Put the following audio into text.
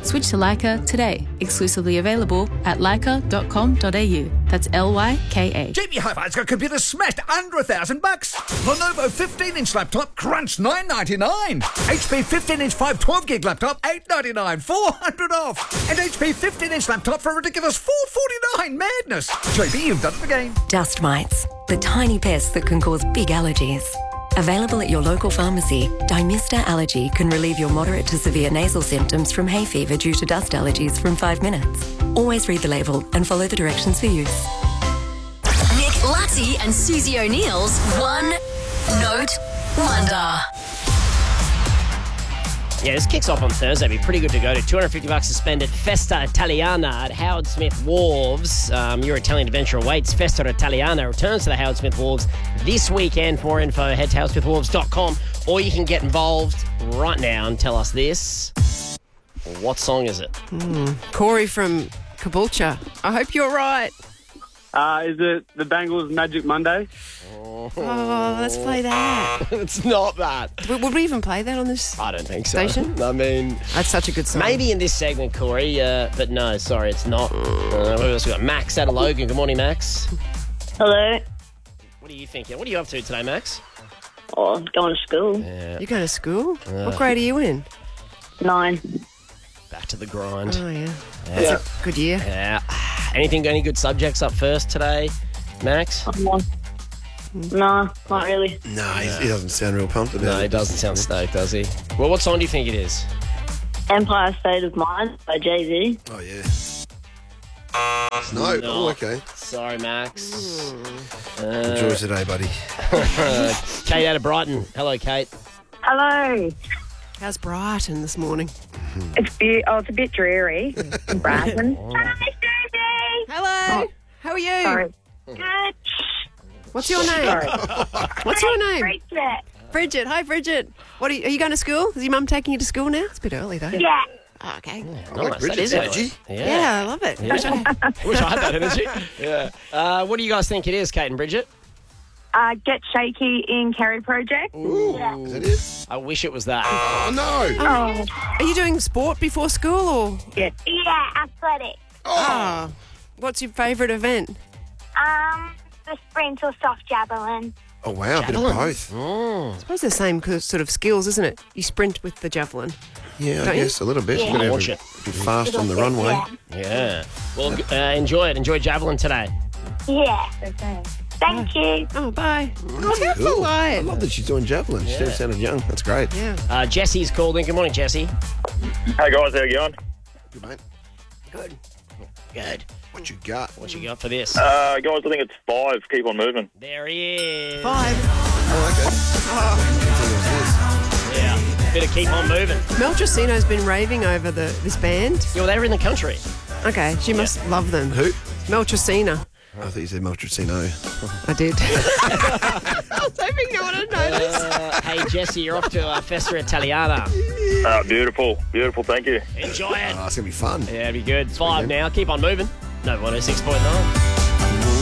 Switch to Leica today. Exclusively available at leica.com.au. That's LYKA. JB Hi-Fi's got computers smashed under $1,000. Lenovo 15-inch laptop crunched $999. HP 15-inch 512 gig laptop $899, $400 off. And HP 15-inch laptop for a ridiculous $449. Madness. JB, you've done it again. Dust mites, the tiny pests that can cause big allergies. Available at your local pharmacy, Dymista Allergy can relieve your moderate to severe nasal symptoms from hay fever due to dust allergies from 5 minutes. Always read the label and follow the directions for use. Nick Lutty and Susie O'Neill's One Note Wonder. Yeah, this kicks off on Thursday. It'd be pretty good to go to. $250 to spend at Festa Italiana at Howard Smith Wharves. Your Italian adventure awaits. Festa Italiana returns to the Howard Smith Wharves this weekend. For more info, head to howardsmithwharves.com, or you can get involved right now and tell us this. What song is it? Corey from Caboolture. I hope you're right. Is it the Bangles Magic Monday? Oh, let's play that. It's not that. Would we even play that on this I don't think so. station? I mean, That's such a good song. maybe in this segment, Corey, but no, sorry, it's not. What else we got? Max out of Logan. Good morning, Max. Hello. What are you thinking? What are you up to today, Max? Oh, I'm going to school. You go to school? What grade are you in? 9. Back to the grind. Oh, yeah. That's a good year. Yeah. Any good subjects up first today, Max? No, not really. No, he doesn't sound real pumped about No, it. he doesn't sound stoked, does he? Well, what song do you think it is? Empire State of Mind by Jay-Z. Oh, yeah. No. Oh, okay. Sorry, Max. Enjoy today, buddy. Kate out of Brighton. Hello, Kate. Hello. How's Brighton this morning? It's a bit dreary in Brighton. Hi, Susie. Hello. How are you? Sorry. Good. What's your name? Sorry. What's your name? Bridget. Bridget. Hi, Bridget. Are you going to school? Is your mum taking you to school now? It's a bit early, though. Yeah. Oh, okay. Nice. like That is Bridget's energy. Yeah, I love it. Yeah. I wish I had that energy. Yeah. What do you guys think it is, Kate and Bridget? Get Shaky in Kerry Project. Ooh, is that it? I wish it was that. Oh, no. Oh. Are you doing sport before school or? Yeah. Yeah, athletic. Oh. What's your favourite event? The sprint or soft javelin. Oh, wow, a bit of both. Oh. I suppose the same sort of skills, isn't it? You sprint with the javelin. Yeah, I Don't you? guess a little bit. Yeah. You've got to Watch be it. fast on the runway. Yeah. Well, enjoy it. Enjoy javelin today. Yeah. Okay. Thank you. Oh, bye. Oh, how Cool. I polite. love that she's doing javelin. She still sounded young. That's great. Yeah. Jesse's called in. Good morning, Jesse. Hey guys, how you going? Good, mate. Good. What you got? What you got for this? Guys, I think it's 5. Keep on moving. There he is. 5. Oh, okay. Yeah. Bit of keep on moving. Mel Tracino's been raving over this band. Yeah, well, they were in the country. Okay, she must love them. Who? Mel Tracino. I thought you said Meltricino. I did. I was hoping no one would notice. Hey, Jesse, you're off to Festa Italiana. Beautiful. Beautiful, thank you. Enjoy it. Oh, it's going to be fun. Yeah, it'll be good. 5 now. Keep on moving. No, 106.9.